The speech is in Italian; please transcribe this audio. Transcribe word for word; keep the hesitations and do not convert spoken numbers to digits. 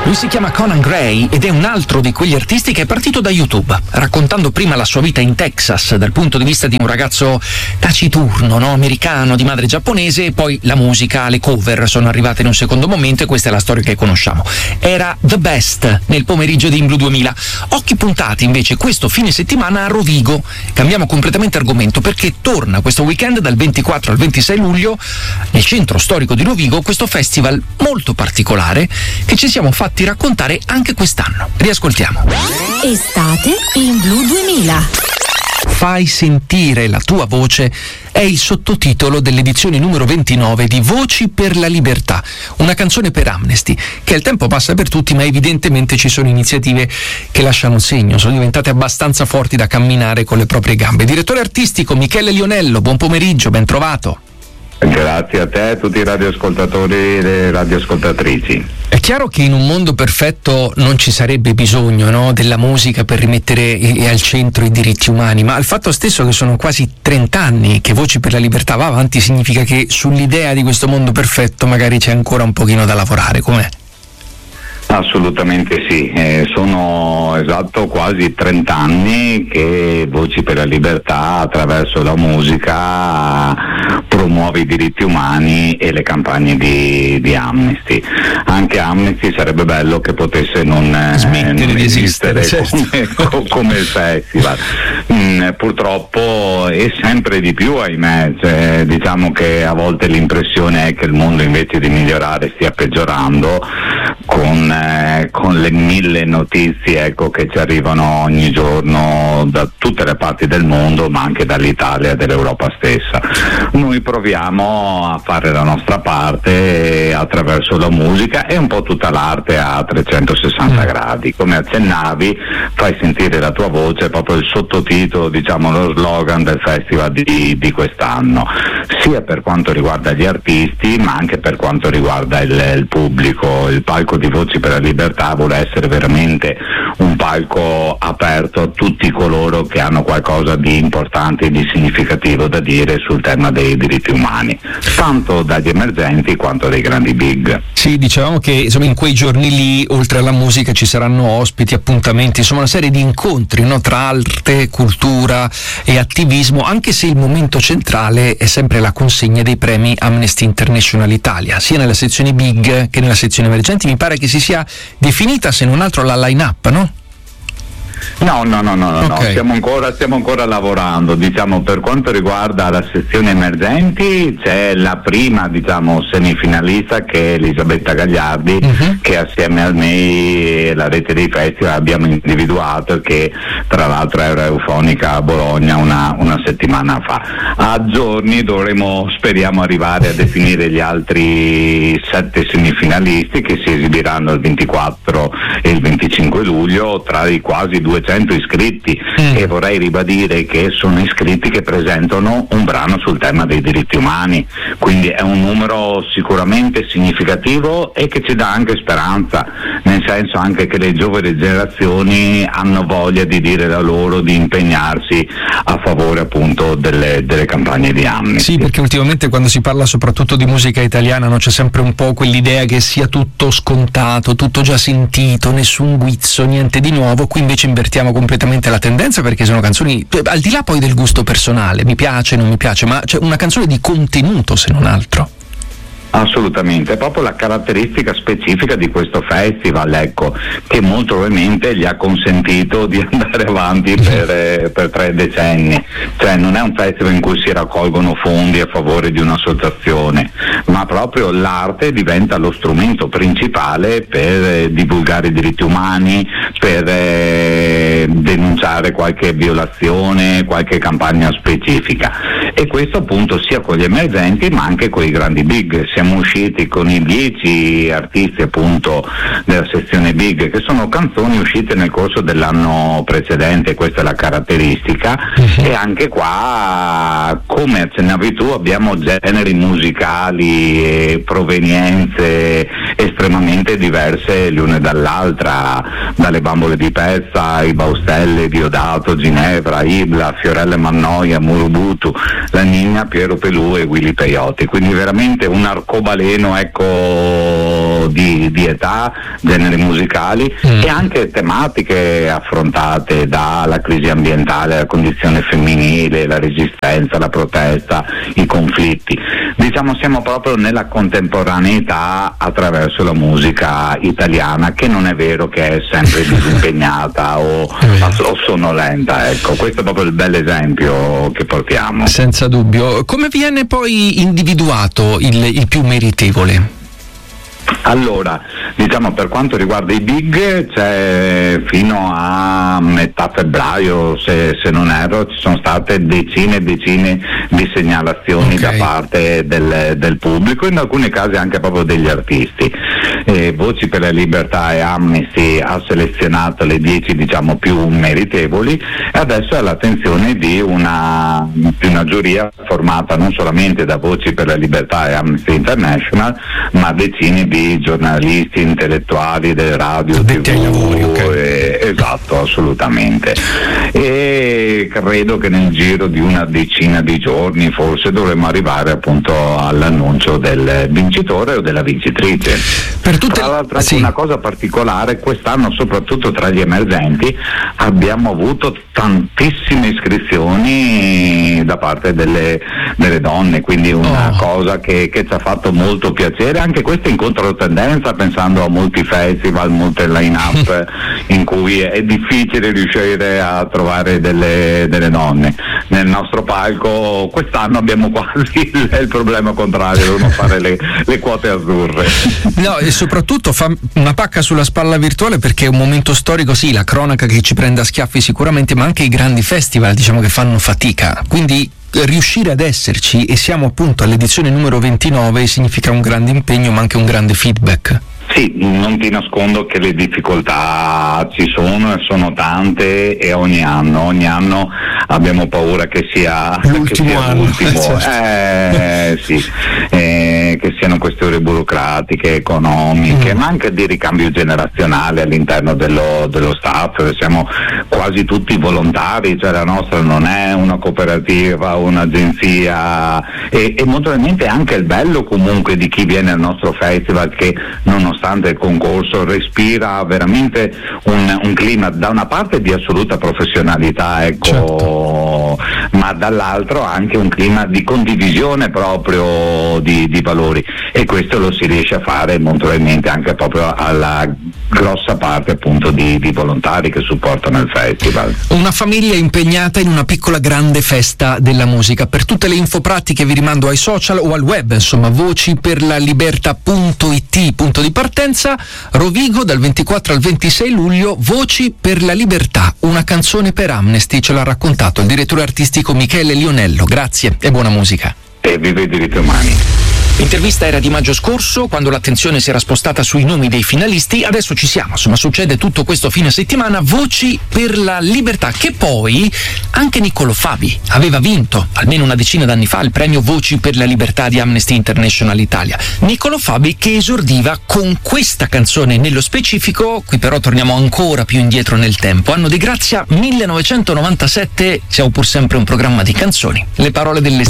Lui si chiama Conan Gray ed è un altro di quegli artisti che è partito da YouTube, raccontando prima la sua vita in Texas dal punto di vista di un ragazzo taciturno, no? Americano, di madre giapponese, e poi la musica, le cover sono arrivate in un secondo momento e questa è la storia che conosciamo. Era The Best nel pomeriggio di In Blu duemila. Occhi puntati invece questo fine settimana a Rovigo. Cambiamo completamente argomento perché torna questo weekend dal ventiquattro al ventisei luglio nel centro storico di Rovigo questo festival molto particolare che ci siamo fatti raccontare anche quest'anno. Riascoltiamo. Estate in Blu duemila. Fai sentire la tua voce è il sottotitolo dell'edizione numero ventinove di Voci per la Libertà, una canzone per Amnesty, che il tempo passa per tutti, ma evidentemente ci sono iniziative che lasciano un segno, sono diventate abbastanza forti da camminare con le proprie gambe. Direttore artistico Michele Lionello, buon pomeriggio, ben trovato. Grazie a te e a tutti i radioascoltatori e le radioascoltatrici. È chiaro che in un mondo perfetto non ci sarebbe bisogno, no, della musica per rimettere e, e al centro i diritti umani, ma il fatto stesso che sono quasi trent'anni che Voci per la Libertà va avanti significa che sull'idea di questo mondo perfetto magari c'è ancora un pochino da lavorare, com'è? Assolutamente sì, eh, sono esatto quasi trent'anni che Voci per la Libertà attraverso la musica promuove i diritti umani e le campagne di, di Amnesty. Anche Amnesty sarebbe bello che potesse non smettere non di esistere, certo. come, come il festival. Mm, purtroppo e sempre di più, ahimè, cioè, diciamo che a volte l'impressione è che il mondo invece di migliorare stia peggiorando con con le mille notizie, ecco, che ci arrivano ogni giorno da tutte le parti del mondo, ma anche dall'Italia e dell'Europa stessa. Noi proviamo a fare la nostra parte attraverso la musica e un po' tutta l'arte a trecentosessanta gradi. Come accennavi, Fai sentire la tua voce, proprio il sottotitolo, diciamo lo slogan del festival di, di quest'anno, sia per quanto riguarda gli artisti ma anche per quanto riguarda il, il pubblico. Il palco di Voci per la Libertà vuole essere veramente un palco aperto a tutti coloro che hanno qualcosa di importante e di significativo da dire sul tema dei diritti umani, tanto dagli emergenti quanto dai grandi big. Sì, dicevamo che insomma in quei giorni lì, oltre alla musica, ci saranno ospiti, appuntamenti, insomma una serie di incontri, no, tra arte, cultura e attivismo, anche se il momento centrale è sempre la consegna dei premi Amnesty International Italia, sia nella sezione big che nella sezione emergenti. Mi pare che si sia definita, se non altro, la line-up, no? No, no, no, no, no, okay. no. Stiamo ancora, stiamo ancora lavorando. Diciamo, per quanto riguarda la sezione emergenti, c'è la prima, diciamo, semifinalista, che è Elisabetta Gagliardi, uh-huh. che assieme a me e la rete dei festival abbiamo individuato, che tra l'altro era eufonica a Bologna una, una settimana fa. A giorni dovremo, speriamo, arrivare a definire gli altri sette semifinalisti che si esibiranno il ventiquattro e il venticinque luglio, tra i quasi duecento iscritti, mm. e vorrei ribadire che sono iscritti che presentano un brano sul tema dei diritti umani, quindi è un numero sicuramente significativo e che ci dà anche speranza, nel senso anche che le giovani generazioni hanno voglia di dire la loro, di impegnarsi a favore appunto delle, delle campagne di Amnesty. Sì, perché ultimamente quando si parla soprattutto di musica italiana, no, c'è sempre un po' quell'idea che sia tutto scontato, tutto già sentito, nessun guizzo, niente di nuovo. Qui invece invertiamo completamente la tendenza, perché sono canzoni, al di là poi del gusto personale, mi piace, non mi piace, ma c'è una canzone di contenuto, se non altro. Assolutamente, è proprio la caratteristica specifica di questo festival, ecco, che molto probabilmente gli ha consentito di andare avanti per, per tre decenni. Cioè non è un festival in cui si raccolgono fondi a favore di un'associazione, ma proprio l'arte diventa lo strumento principale per eh, divulgare i diritti umani, per eh, denunciare qualche violazione, qualche campagna specifica, e questo appunto sia con gli emergenti ma anche con i grandi big. Siamo usciti con i dieci artisti appunto della sezione big, che sono canzoni uscite nel corso dell'anno precedente, questa è la caratteristica, uh-huh. e anche qua, come accennavi tu, abbiamo generi musicali e provenienze estremamente diverse l'una dall'altra, dalle Bambole di Pezza, i Baustelle, Diodato, Ginevra, Ibla, Fiorelle Mannoia, Murubutu, La Nina, Piero Pelù e Willy Peyote, quindi veramente un arcobaleno, ecco, livello di, di età, generi musicali mm. e anche tematiche affrontate, dalla crisi ambientale, la condizione femminile, la resistenza, la protesta, i conflitti. Diciamo siamo proprio nella contemporaneità attraverso la musica italiana, che non è vero che è sempre disimpegnata o, o sonolenta, ecco, questo è proprio il bel esempio che portiamo. Senza dubbio. Come viene poi individuato il, il più meritevole? Allora, diciamo per quanto riguarda i big, c'è fino a metà febbraio, se, se non erro, ci sono state decine e decine di segnalazioni okay. da parte del, del pubblico, in alcuni casi anche proprio degli artisti. Eh, Voci per la Libertà e Amnesty ha selezionato le dieci diciamo più meritevoli e adesso è all'attenzione di una, di una giuria formata non solamente da Voci per la Libertà e Amnesty International, ma decine di giornalisti, intellettuali del radio, addetti ai lavori, okay. eh, esatto, assolutamente. E credo che nel giro di una decina di giorni forse dovremmo arrivare appunto all'annuncio del vincitore o della vincitrice. Per tutte... Tra l'altro sì. una cosa particolare, quest'anno soprattutto tra gli emergenti abbiamo avuto tantissime iscrizioni da parte delle, delle donne, quindi una oh. cosa che, che ci ha fatto molto piacere, anche questo in controtendenza pensando a molti festival, molte line-up in cui è difficile riuscire a trovare delle, delle donne. Nel nostro palco quest'anno abbiamo quasi il, il problema contrario, dobbiamo fare le, le quote azzurre. No, e soprattutto fa una pacca sulla spalla virtuale, perché è un momento storico, sì, la cronaca che ci prende a schiaffi sicuramente, ma anche i grandi festival diciamo che fanno fatica, quindi riuscire ad esserci, e siamo appunto all'edizione numero ventinove, significa un grande impegno ma anche un grande feedback. Sì, non ti nascondo che le difficoltà ci sono e sono tante, e ogni anno, ogni anno abbiamo paura che sia l'ultimo che sia anno, l'ultimo. certo. eh, sì, eh, che siano questioni burocratiche, economiche, mm. ma anche di ricambio generazionale all'interno dello, dello staff. Siamo quasi tutti volontari, cioè la nostra non è una cooperativa, un'agenzia, e, e molto probabilmente anche il bello comunque di chi viene al nostro festival, che nonostante il concorso respira veramente un, un clima da una parte di assoluta professionalità, ecco, certo. ma dall'altro anche un clima di condivisione proprio di, di valori, e questo lo si riesce a fare molto probabilmente anche proprio alla grossa parte appunto di, di volontari che supportano il festival. Una famiglia impegnata in una piccola grande festa della musica. Per tutte le info pratiche vi rimando ai social o al web, insomma, voci per la libertà punto it, punto di partenza. Rovigo dal ventiquattro al ventisei luglio, Voci per la Libertà, una canzone per Amnesty, ce l'ha raccontato il direttore artistico Michele Lionello. Grazie e buona musica. E vive i diritti umani. L'intervista era di maggio scorso, quando l'attenzione si era spostata sui nomi dei finalisti. Adesso ci siamo, insomma, succede tutto questo fine settimana. Voci per la Libertà, che poi anche Niccolò Fabi aveva vinto almeno una decina d'anni fa il premio Voci per la Libertà di Amnesty International Italia. Niccolò Fabi che esordiva con questa canzone nello specifico. Qui però torniamo ancora più indietro nel tempo, anno di grazia millenovecentonovantasette. Siamo pur sempre un programma di canzoni, le parole delle